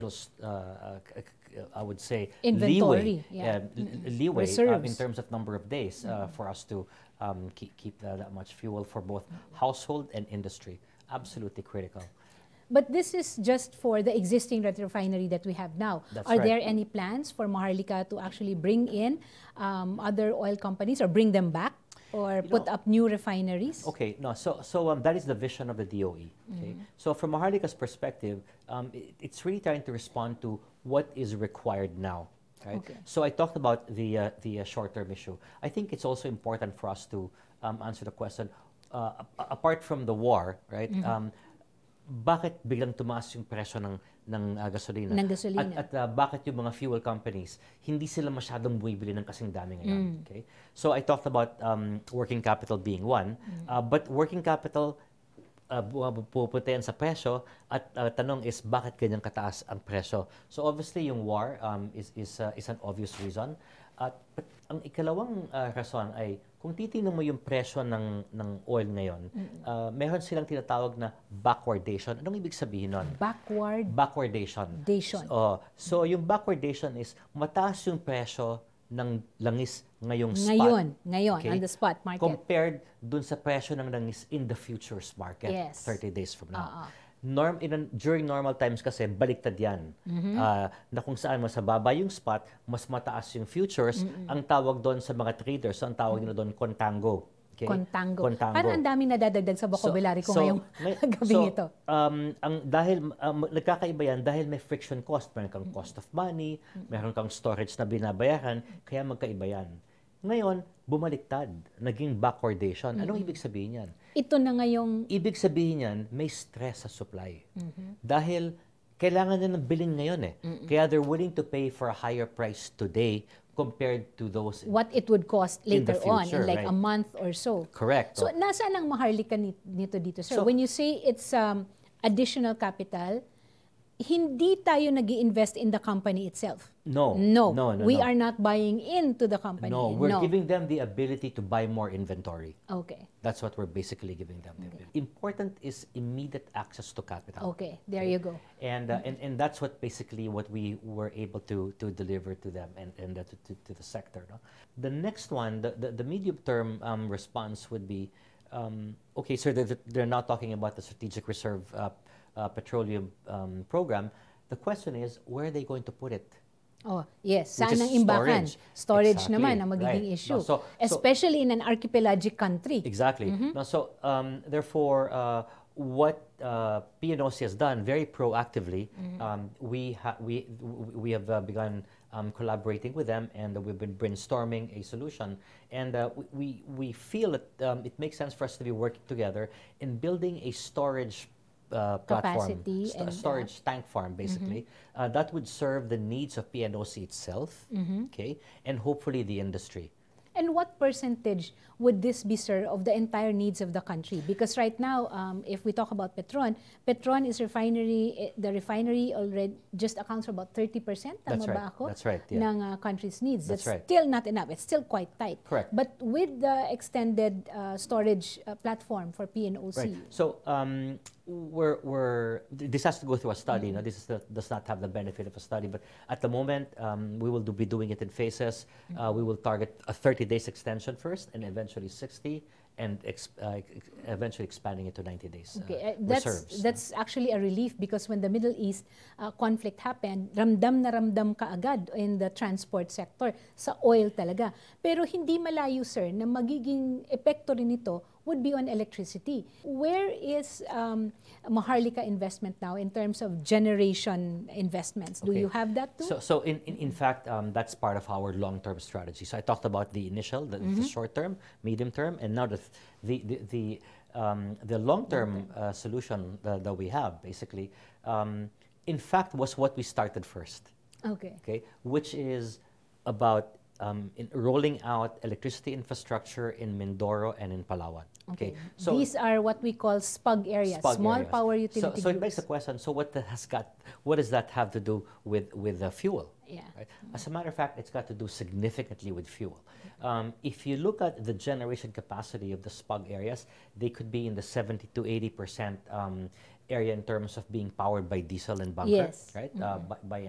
I would say Inventory, leeway reserves. in terms of number of days for us to keep that much fuel for both household and industry. Absolutely critical. But this is just for the existing refinery that we have now. That's Are right. there any plans for Maharlika to actually bring in other oil companies or bring them back or put up new refineries? Okay, no, so that is the vision of the DOE. Okay, so from Maharlika's perspective, it's really trying to respond to what is required now. Right. Okay. So I talked about the short-term issue. I think it's also important for us to answer the question. Apart from the war, right? Bakit biglang tumaas yung presyo ng gasolina? Ng gasolina. At bakit yung mga fuel companies, hindi sila masyadong bumibili ng kasing dami ngayon? Okay? So I talked about working capital being one, but working capital, pupunta yan sa presyo, at tanong is, bakit ganyan kataas ang presyo? So obviously, yung war is an obvious reason. But ang ikalawang rason ay, kung titingnan mo yung presyo ng oil ngayon, meron silang tinatawag na backwardation. Anong ibig sabihin nun? Backwardation. So yung backwardation is, mataas yung presyo ng langis ngayong spot. Ngayon, okay? On the spot market. Compared dun sa presyo ng langis in the futures market, 30 days from now. During normal times kasi, baliktad yan. Na kung saan mas baba yung spot, mas mataas yung futures. Ang tawag doon sa mga traders, so ang tawag nila doon contango. Okay? Contango. Parang ang dami nadadagdag sa vocabulary ko ngayong gabing ito. Dahil nagkakaiba yan, dahil may friction cost. Meron kang cost of money, meron kang storage na binabayaran, kaya magkaiba yan. Ngayon, bumaliktad, naging backwardation. Anong ibig sabihin yan? Ito na ngayong... Ibig sabihin yan, may stress sa supply. Dahil kailangan na ng bilhin ngayon eh. Kaya they're willing to pay for a higher price today compared to those... What it would cost later on, in like a month or so. Correct. So, nasaan ang Maharlika nito dito, sir? So, when you say it's additional capital, hindi tayo nag-i-invest in the company itself. No. We are not buying into the company. No, we're giving them the ability to buy more inventory. Okay. That's what we're basically giving them. Okay. Important is immediate access to capital. Okay, there you go. And that's what basically what we were able to deliver to them and to the sector. No? The next one, the medium-term response would be, okay, so they're not talking about the strategic reserve petroleum program. The question is, where are they going to put it? Oh, yes. Saan ang imbakan? Storage naman ang magiging issue. No, especially in an archipelagic country. Exactly. No, so, therefore, what PNOC has done very proactively, we have begun collaborating with them, and we've been brainstorming a solution. And we feel that it makes sense for us to be working together in building a storage platform, storage tank farm, basically, that would serve the needs of PNOC itself, okay, and hopefully the industry. And what percentage would this be, sir, of the entire needs of the country? Because right now, if we talk about Petron is the refinery already just accounts for about 30%, That's right. That's right. Yeah. ng country's needs. That's right. Still not enough. It's still quite tight. Correct. But with the extended storage platform for PNOC. Right. So this has to go through a study. Now, does not have the benefit of a study, but at the moment, we will be doing it in phases. We will target a 30 days extension first, and eventually 60, and eventually expanding it to 90 days. Okay, reserves. That's actually a relief, because when the Middle East conflict happened, ramdam na ramdam kaagad in the transport sector, sa oil talaga. Pero hindi malayo, sir, na magiging epekto rin ito would be on electricity. Where is Maharlika investment now in terms of generation investments? Do you have that too? So in fact, that's part of our long-term strategy. So I talked about the initial, the short-term, medium-term, and now the long-term solution that we have, basically, in fact, was what we started first. Okay, which is about in rolling out electricity infrastructure in Mindoro and in Palawan. Okay. So these are what we call SPUG areas, small power utility So it begs the question, so what does that have to do with the fuel? Yeah. Right? As a matter of fact, it's got to do significantly with fuel. If you look at the generation capacity of the SPUG areas, they could be in the 70 to 80% area in terms of being powered by diesel and bunker, Yes. right? By